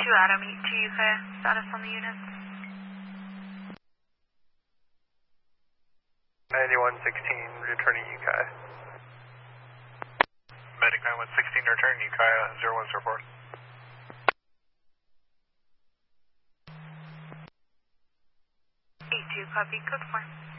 Adam, 82 UK, status on the units. 9116, returning Ukiah. Medic 9116, return Ukiah, 0104. 82, copy, code 4.